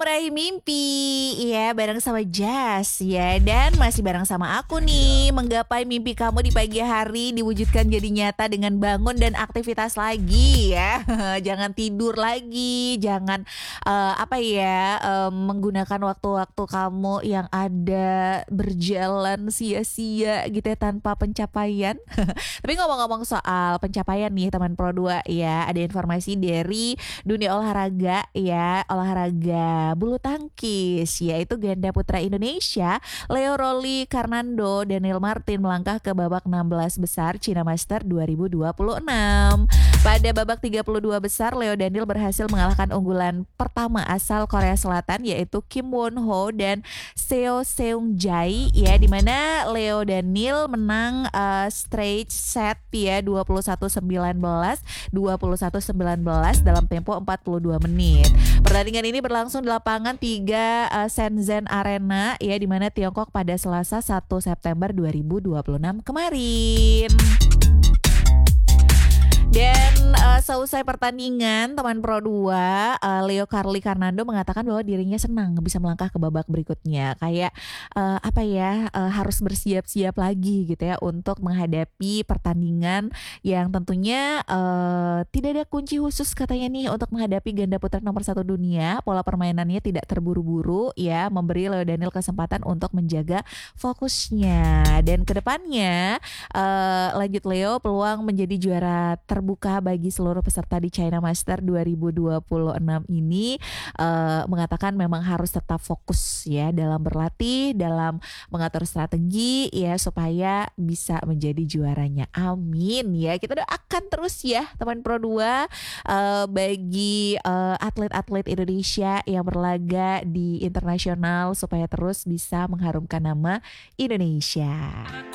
Meraih Mimpi, ya bareng sama Jas ya. Dan masih bareng sama aku nih. Menggapai mimpi kamu di pagi hari diwujudkan jadi nyata dengan bangun dan aktivitas lagi ya. Jangan tidur lagi, jangan menggunakan waktu-waktu kamu yang ada berjalan sia-sia gitu ya tanpa pencapaian. Tapi ngomong-ngomong soal pencapaian nih teman Pro 2 ya, ada informasi dari dunia olahraga ya, olahraga bulu tangkis, yaitu ganda putra Indonesia Leo Rolly Karnando Daniel Martin melangkah ke babak 16 besar China Master 2026. Pada babak 32 besar, Leo Daniel berhasil mengalahkan unggulan pertama asal Korea Selatan yaitu Kim Won Ho dan Seo Seung Jae ya, di mana Leo Daniel menang straight set ya 21-19, 21-19 dalam tempo 42 menit. Pertandingan ini berlangsung di lapangan 3 Shenzhen Arena ya, di mana Tiongkok pada Selasa 1 September 2026 kemarin. Dan seusai pertandingan teman Pro 2, Leo Carly Karnando mengatakan bahwa dirinya senang bisa melangkah ke babak berikutnya. Kayak harus bersiap-siap lagi gitu ya untuk menghadapi pertandingan yang tentunya tidak ada kunci khusus katanya nih untuk menghadapi ganda putra nomor 1 dunia. Pola permainannya tidak terburu-buru ya, memberi Leo Daniel kesempatan untuk menjaga fokusnya. Dan kedepannya lanjut Leo, peluang menjadi juara terbuka bagi seluruh peserta di China Master 2026 ini, mengatakan memang harus tetap fokus ya dalam berlatih, dalam mengatur strategi ya supaya bisa menjadi juaranya. Amin ya. Kita doakan terus ya teman Pro 2 bagi atlet-atlet Indonesia yang berlaga di internasional supaya terus bisa mengharumkan nama Indonesia.